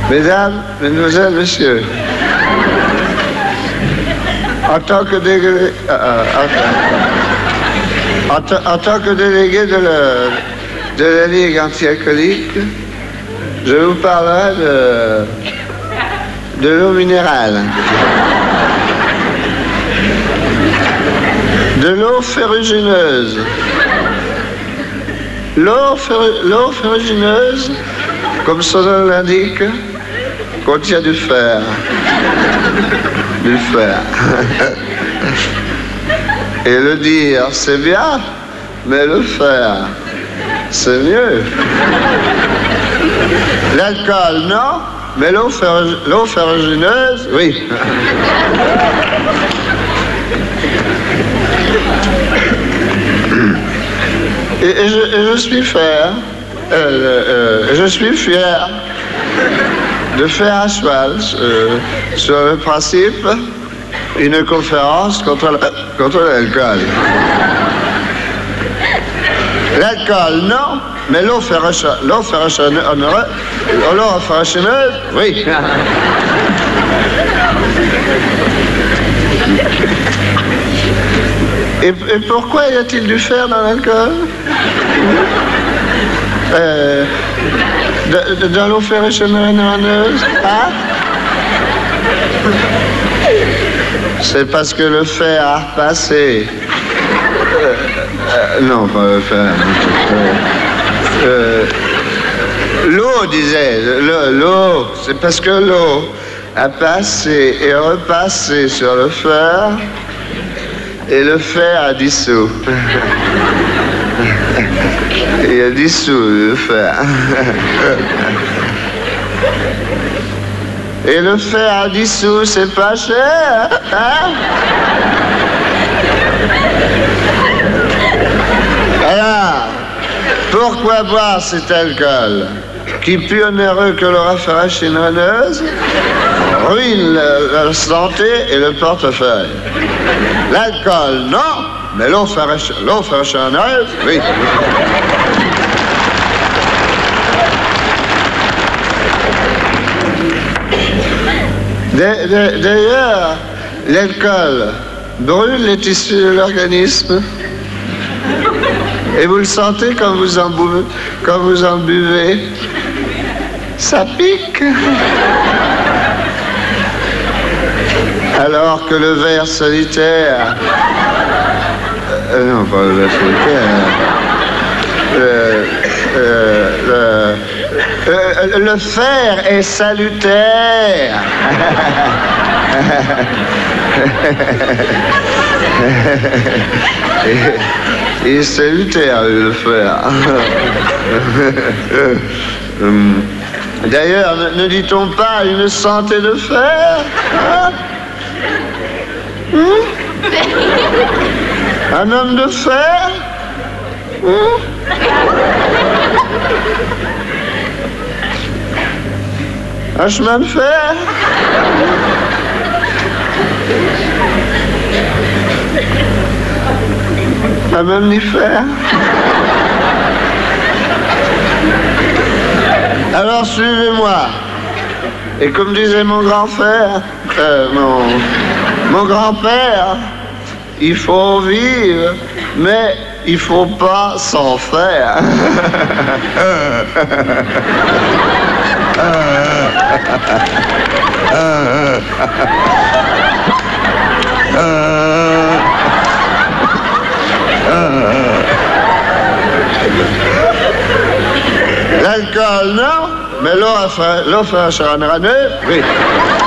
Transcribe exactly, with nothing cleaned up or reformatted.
Mesdames, mesdemoiselles, messieurs, en tant que délégué, euh, en, en, en tant que délégué de la, de la Ligue anti-alcoolique, je vous parlerai de, de l'eau minérale. De l'eau ferrugineuse. L'eau ferru, ferrugineuse, comme son nom l'indique, contient du fer. Du fer. Et le dire, c'est bien, mais le faire, c'est mieux. L'alcool, non, mais l'eau ferrugineuse, oui. Et, et, je, et je suis fier, euh, euh, je suis fier de faire à cheval euh, sur le principe une conférence contre l'alcool. L'alcool, non, mais l'eau ferrugineuse, l'eau ferrugineuse, oui. Et, et pourquoi y a-t-il du fer dans l'alcool? euh, Dans l'eau ferrugineuse, hein? C'est parce que le fer a repassé. Euh, euh, non, pas le fer. Euh, euh, l'eau, disait, l'eau, c'est parce que l'eau a passé et repassé sur le fer. Et le fer a dissous. Il a dissous le fer. Et le fer a dissous, c'est pas cher, hein? Alors, pourquoi boire cet alcool qui, plus onéreux que l'eau ferrugineuse, ruine la, la santé et le portefeuille? L'alcool, non, mais l'eau ferrugineuse, oui. D'ailleurs, l'alcool brûle les tissus de l'organisme. Et vous le sentez quand vous en buvez, quand vous en buvez. Ça pique. Alors que le ver solitaire... Euh, non, pas le ver solitaire. Euh, euh, le, euh, le fer est salutaire. Il est salutaire, le fer. D'ailleurs, ne, ne dit-on pas une santé de fer, hein? Hum? Un homme de fer? Hum? Un chemin de fer? Un mammifère? Alors suivez-moi. Et comme disait mon grand-père, euh, mon, mon grand-père, il faut vivre, mais il faut pas s'en faire. L'alcool, non, mais l'eau ferrugineuse, oui.